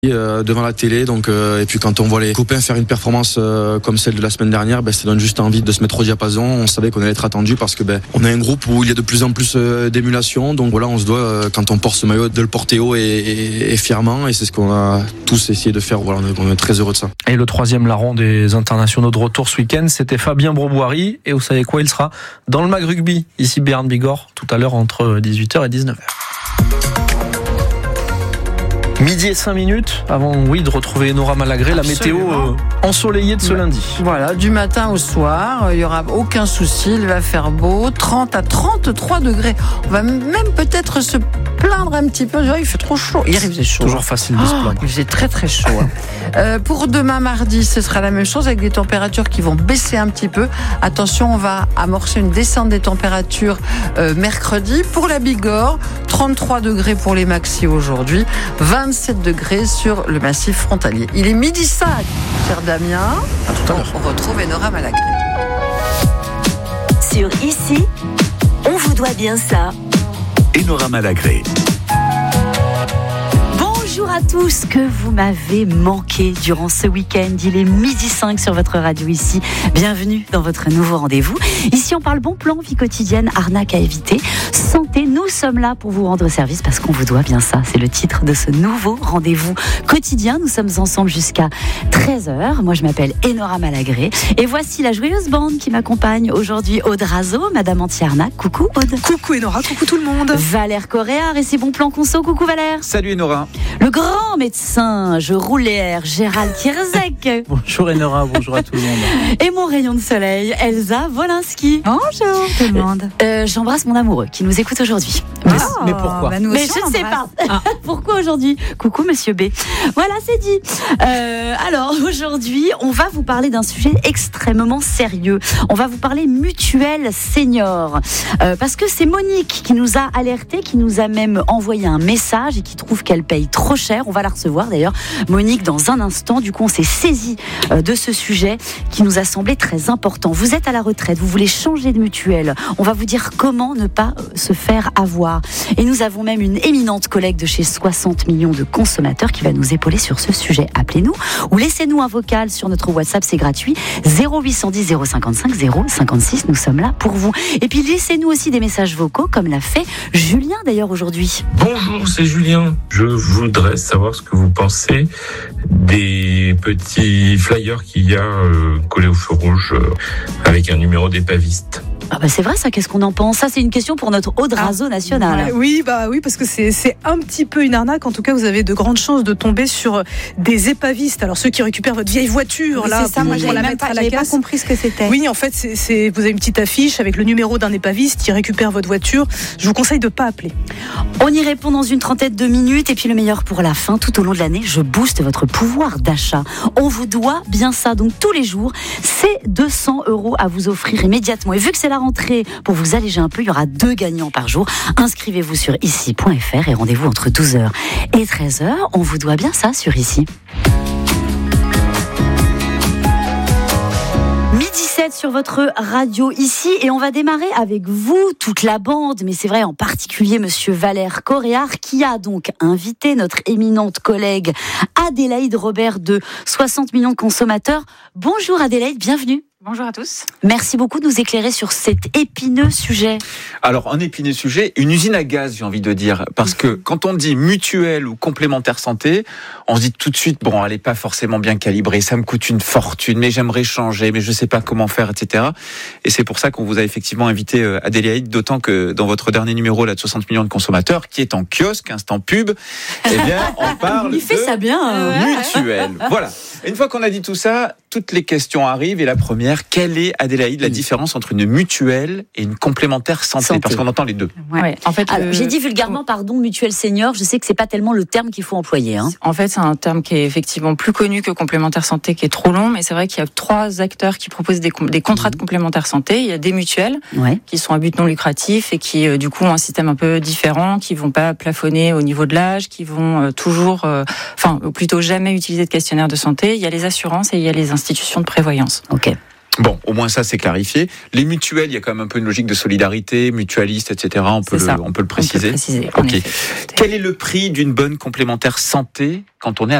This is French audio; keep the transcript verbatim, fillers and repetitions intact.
Euh, devant la télé, donc euh, et puis quand on voit les copains faire une performance euh, comme celle de la semaine dernière, ben ça donne juste envie de se mettre au diapason. On savait qu'on allait être attendu parce que ben on a un groupe où il y a de plus en plus euh, d'émulation, donc voilà, on se doit euh, quand on porte ce maillot de le porter haut et, et, et fièrement, et c'est ce qu'on a tous essayé de faire. Voilà, on est, on est très heureux de ça. Et le troisième larron des internationaux de retour ce week-end, c'était Fabien Broboiry, et vous savez quoi, il sera dans le Mag Rugby ici Béarn Bigorre tout à l'heure entre dix-huit heures et dix-neuf heures. Midi et cinq minutes avant, oui, de retrouver Nora Malagré, la météo euh, ensoleillée de ce lundi. Voilà, du matin au soir, il n'y aura aucun souci, il va faire beau, trente à trente-trois degrés. On va même peut-être se plaindre un petit peu, il fait trop chaud. Hier, il faisait chaud. Toujours facile de se plaindre. Oh, il faisait très très chaud. Hein. euh, pour demain mardi, ce sera la même chose avec des températures qui vont baisser un petit peu. Attention, on va amorcer une descente des températures euh, mercredi. Pour la Bigorre, trente-trois degrés pour les maxi aujourd'hui, vingt-sept degrés sur le massif frontalier. Il est midi cinq, cher Damien. À tout à l'heure. On retrouve Enora Malagré. Sur Ici, on vous doit bien ça. Enora Malagré. Bonjour à tous, que vous m'avez manqué durant ce week-end. Il est midi cinq sur votre radio Ici. Bienvenue dans votre nouveau rendez-vous. Ici, on parle bon plan, vie quotidienne, arnaque à éviter, santé. Nous sommes là pour vous rendre service parce qu'on vous doit bien ça. C'est le titre de ce nouveau rendez-vous quotidien. Nous sommes ensemble jusqu'à treize heures. Moi, je m'appelle Enora Malagré. Et voici la joyeuse bande qui m'accompagne aujourd'hui. Aude Razo, Madame Anti-Arnaque. Coucou Aude. Coucou Enora, coucou tout le monde. Valère Coréard et ses bons plans conso. Coucou Valère. Salut Enora. Le grand médecin, je roule les airs, Gérald Kierzek. Bonjour Enora, bonjour à tout le monde. Et mon rayon de soleil, Elsa Wolinski. Bonjour tout le monde. Euh, j'embrasse mon amoureux qui nous écoute aujourd'hui. Mais, oh, mais pourquoi bah nous Mais aussi, je ne sais pas. Ah. Pourquoi aujourd'hui? Coucou Monsieur B. Voilà, c'est dit. Euh, alors aujourd'hui, on va vous parler d'un sujet extrêmement sérieux. On va vous parler mutuelle senior. Euh, parce que c'est Monique qui nous a alerté, qui nous a même envoyé un message et qui trouve qu'elle paye trop cher. On va la recevoir d'ailleurs, Monique, dans un instant. Du coup, on s'est saisi de ce sujet qui nous a semblé très important. Vous êtes à la retraite, vous voulez changer de mutuelle. On va vous dire comment ne pas se faire avoir. Et nous avons même une éminente collègue de chez soixante millions de consommateurs qui va nous épauler sur ce sujet. Appelez-nous ou laissez-nous un vocal sur notre WhatsApp, c'est gratuit. zéro huit cent dix zéro cinquante-cinq zéro cinquante-six, nous sommes là pour vous. Et puis laissez-nous aussi des messages vocaux comme l'a fait Julien d'ailleurs aujourd'hui. Bonjour, c'est Julien. Je voudrais savoir ce que vous pensez des petits flyers qu'il y a euh, collés au feu rouge euh, avec un numéro d'épaviste. Ah bah c'est vrai ça, qu'est-ce qu'on en pense? Ça c'est une question pour notre Aude Razo nationale. Ouais, oui, bah oui, parce que c'est, c'est un petit peu une arnaque. En tout cas, vous avez de grandes chances de tomber sur des épavistes. Alors ceux qui récupèrent votre vieille voiture, oui, là, c'est ça, pour, moi, pour la même mettre pas, à la j'avais casse. pas compris ce que c'était. Oui, en fait, c'est, c'est, vous avez une petite affiche avec le numéro d'un épaviste qui récupère votre voiture. Je vous conseille de pas appeler. On y répond dans une trentaine de minutes. Et puis le meilleur pour la fin, tout au long de l'année, je booste votre pouvoir d'achat. On vous doit bien ça. Donc tous les jours, c'est deux cents euros à vous offrir immédiatement. Et vu que c'est la rentrée, pour vous alléger un peu, il y aura deux gagnants par jour. Inscrivez-vous sur ici point f r et rendez-vous entre douze heures et treize heures. On vous doit bien ça sur Ici. midi sept sur votre radio Ici, et on va démarrer avec vous, toute la bande, mais c'est vrai en particulier Monsieur Valère Coréard qui a donc invité notre éminente collègue Adélaïde Robert de soixante millions de consommateurs. Bonjour Adélaïde, bienvenue. Bonjour à tous. Merci beaucoup de nous éclairer sur cet épineux sujet. Alors, un épineux sujet, une usine à gaz, j'ai envie de dire. Parce que quand on dit mutuelle ou complémentaire santé, on se dit tout de suite, bon, elle n'est pas forcément bien calibrée, ça me coûte une fortune, mais j'aimerais changer, mais je ne sais pas comment faire, et cetera. Et c'est pour ça qu'on vous a effectivement invité Adélaïde, d'autant que dans votre dernier numéro là, de soixante millions de consommateurs, qui est en kiosque, instant pub, eh bien, on parle Il fait de ça bien. mutuelle. Voilà. Une fois qu'on a dit tout ça, toutes les questions arrivent, et la première, quelle est, Adélaïde, la différence entre une mutuelle et une complémentaire santé, santé. Parce qu'on entend les deux. Ouais. Ouais. En fait, Alors, euh... j'ai dit vulgairement, pardon, mutuelle senior. Je sais que c'est pas tellement le terme qu'il faut employer. Hein. En fait, c'est un terme qui est effectivement plus connu que complémentaire santé, qui est trop long. Mais c'est vrai qu'il y a trois acteurs qui proposent des, com- des contrats de complémentaire santé. Il y a des mutuelles ouais. qui sont à but non lucratif et qui, euh, du coup, ont un système un peu différent, qui vont pas plafonner au niveau de l'âge, qui vont euh, toujours, enfin, euh, plutôt jamais utiliser de questionnaire de santé. Il y a les assurances et il y a les institutions de prévoyance. Ok. Bon, au moins ça c'est clarifié. Les mutuelles, il y a quand même un peu une logique de solidarité, mutualiste, et cetera. On peut, le, on peut le préciser. On peut le préciser. Ok. Quel est le prix d'une bonne complémentaire santé quand on est à la retraite ?